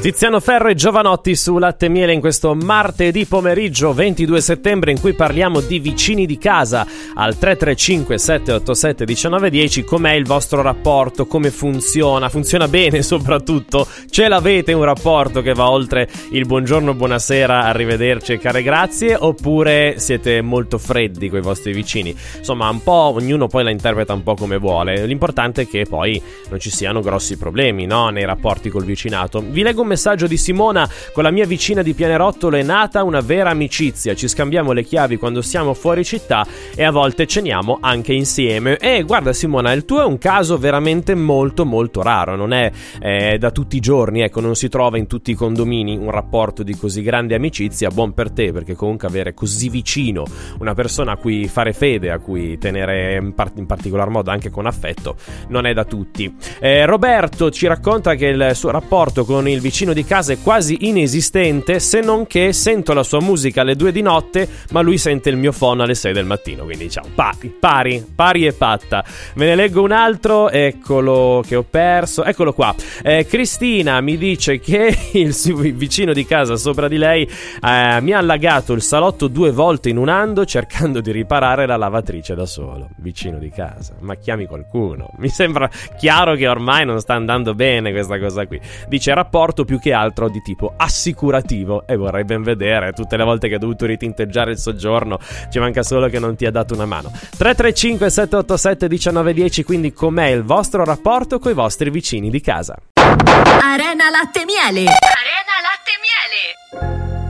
Tiziano Ferro e Giovanotti su Latte e Miele in questo martedì pomeriggio 22 settembre in cui parliamo di vicini di casa. Al 335 787 1910 com'è il vostro rapporto, come funziona? Funziona bene soprattutto? Ce l'avete un rapporto che va oltre il buongiorno, buonasera, arrivederci e care grazie, oppure siete molto freddi con i vostri vicini? Insomma, un po' ognuno poi la interpreta un po' come vuole. L'importante è che poi non ci siano grossi problemi, no? Nei rapporti col vicinato. Vi leggo un messaggio di Simona: con la mia vicina di Pianerottolo è nata una vera amicizia, ci scambiamo le chiavi quando siamo fuori città e a volte ceniamo anche insieme. E guarda Simona, il tuo è un caso veramente molto molto raro, non è da tutti i giorni, ecco, non si trova in tutti i condomini un rapporto di così grande amicizia. Buon per te, perché comunque avere così vicino una persona a cui fare fede, a cui tenere in particolar modo anche con affetto, non è da tutti. Roberto ci racconta che il suo rapporto con il vicino di casa è quasi inesistente, se non che sento la sua musica alle 2 di notte ma lui sente il mio phone alle 6 del mattino, quindi diciamo pari e patta. Ve ne leggo un altro, eccolo che ho perso, eccolo qua. Cristina mi dice che il vicino di casa sopra di lei mi ha allagato il salotto 2 volte in un anno cercando di riparare la lavatrice da solo. Vicino di casa, ma chiami qualcuno. Mi sembra chiaro che ormai non sta andando bene questa cosa qui. Dice rapporto più che altro di tipo assicurativo, e vorrei ben vedere tutte le volte che ha dovuto ritinteggiare il soggiorno, ci manca solo che non ti ha dato una mano. 335 787 1910, quindi com'è il vostro rapporto coi vostri vicini di casa? Arena Latte e Miele. Arena Latte e Miele.